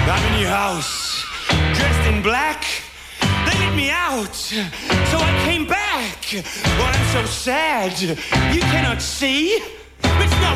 I'm in your house, dressed in black. They let me out, so I came back. Well, I'm so sad, you cannot see. It's not